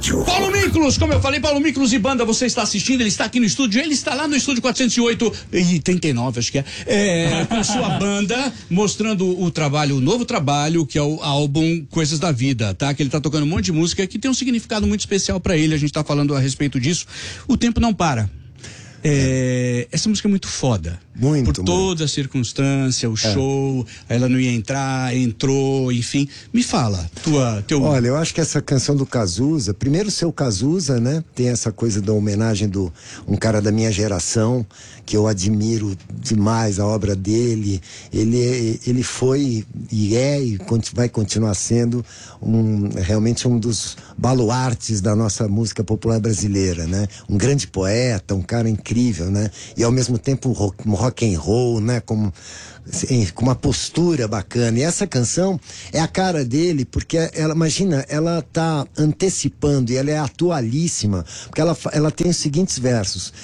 rádio. Paulo Miklos, como eu falei, Paulo Miklos e banda, você está assistindo, ele está aqui no estúdio, ele está lá no estúdio 408 e 39, acho que com sua banda, mostrando o novo trabalho, que é o álbum Coisas da Vida, tá? Que ele está tocando um monte de música que tem um significado muito especial para ele, a gente está falando a respeito disso. O tempo não para. Essa música é muito foda. Muito, por toda a circunstância, o show, ela não ia entrar, entrou, enfim. Me fala, Olha, eu acho que essa canção do Cazuza, primeiro o seu Cazuza, né? Tem essa coisa da homenagem um cara da minha geração, que eu admiro demais a obra dele. Ele foi e vai continuar sendo realmente um dos baluartes da nossa música popular brasileira, né? Um grande poeta, um cara incrível, né? E ao mesmo tempo rock and roll, né? Com uma postura bacana. E essa canção é a cara dele, porque imagina, ela tá antecipando e ela é atualíssima, porque ela tem os seguintes versos: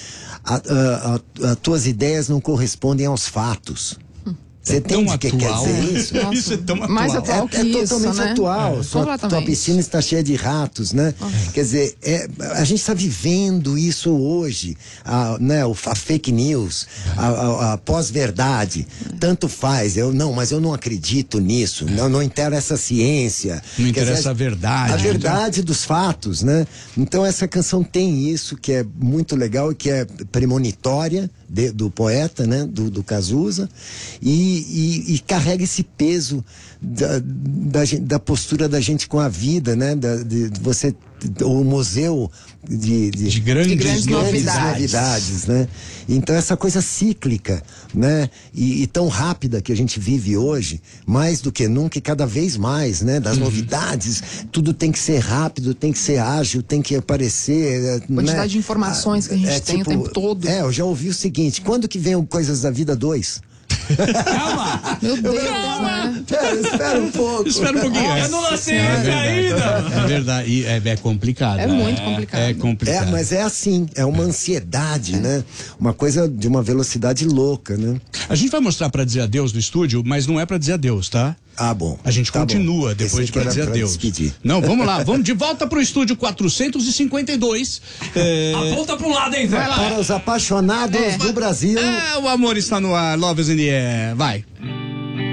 as tuas ideias não correspondem aos fatos. Você entende o que quer dizer isso? Nossa, isso é tão atual. mais atual que isso, totalmente né? atual. Tua piscina está cheia de ratos, né? Quer dizer, a gente está vivendo isso hoje, né? A fake news, a pós-verdade, tanto faz. Mas eu não acredito nisso. Não interessa a ciência. Não interessa a verdade. A verdade dos fatos, né? Então essa canção tem isso que é muito legal e que é premonitória do poeta, né? Do Cazuza, e carrega esse peso da postura da gente com a vida, né? O museu de grandes novidades, né? Então essa coisa cíclica, né? E tão rápida que a gente vive hoje, mais do que nunca e cada vez mais, né? Das novidades, tudo tem que ser rápido, tem que ser ágil, tem que aparecer, quantidade de informações que a gente tem o tempo todo. Eu já ouvi o seguinte: quando que vem o Coisas da Vida 2? Calma! Meu Deus, calma! Espera um pouco. Espera um pouquinho. Eu não nasci ainda! É verdade. E é complicado. É muito complicado. É complicado. Mas é assim, é uma ansiedade, né? Uma coisa de uma velocidade louca, né? A gente vai mostrar pra dizer adeus do estúdio, mas não é pra dizer adeus, tá? Ah, bom. A gente continua bom. depois de pra dizer adeus. Despedir. Não, vamos lá, vamos de volta pro estúdio 452. Aponta pro lado, hein, Zé? Para os apaixonados do Brasil. O amor está no ar, Love is in the air. Vai.